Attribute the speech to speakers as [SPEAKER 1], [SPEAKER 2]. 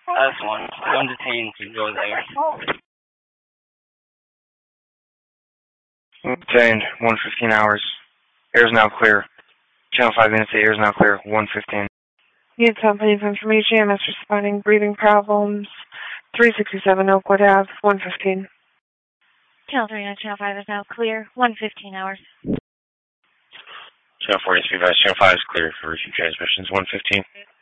[SPEAKER 1] That's one detained to go there.
[SPEAKER 2] Detained, 1:15 hours. Air is now clear. Channel 5 units, the air is now clear, 1:15.
[SPEAKER 3] Need company information, EMS responding, breathing problems, 367 Oakwood Ave, 1:15.
[SPEAKER 4] Channel 3 and Channel 5 is now clear, 1:15 hours.
[SPEAKER 2] Channel 4 is advised, Channel 5 is clear for receive transmissions, 1:15.